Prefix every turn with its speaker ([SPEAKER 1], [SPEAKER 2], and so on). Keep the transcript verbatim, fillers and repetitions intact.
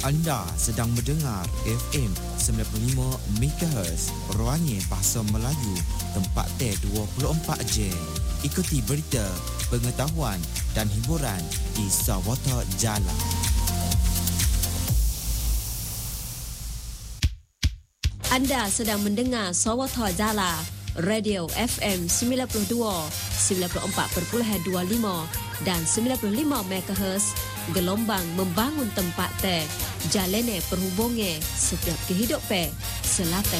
[SPEAKER 1] Anda sedang mendengar F M sembilan puluh lima megahertz Ruangnya Bahasa Melayu, tempat T dua puluh empat jam. Ikuti berita, pengetahuan dan hiburan di Sawata Jala.
[SPEAKER 2] Anda sedang mendengar Sawata Jala, Radio F M sembilan puluh dua, sembilan puluh empat perpuluhan dua lima dan sembilan puluh lima megahertz, gelombang membangun tempat teh, jalene perhubungan setiap kehidupan selatan